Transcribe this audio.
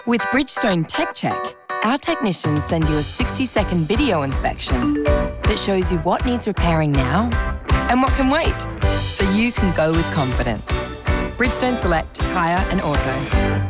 With Bridgestone Tech Check, our technicians send you a 60-second video inspection that shows you what needs repairing now and what can wait, so you can go with confidence. Bridgestone Select Tyre and Auto.